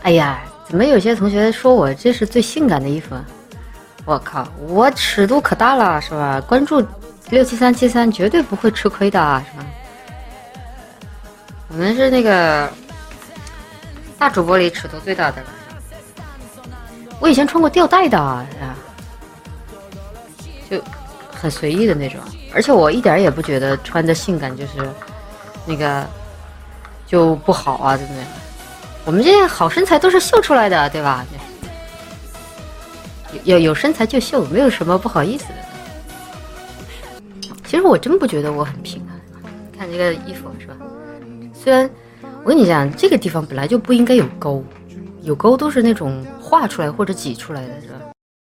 哎呀，怎么有些同学说我这是最性感的衣服啊？我靠，我尺度可大了，是吧？关注67373绝对不会吃亏的，是吧？我们是那个大主播里尺度最大的了。我以前穿过吊带的啊，就很随意的那种，而且我一点也不觉得穿着性感就是那个就不好啊，对不对？我们这些好身材都是秀出来的，对吧？有身材就秀，没有什么不好意思的。其实我真不觉得我很平啊，看这个衣服是吧？虽然我跟你讲，这个地方本来就不应该有沟，有沟都是那种画出来或者挤出来的，是吧？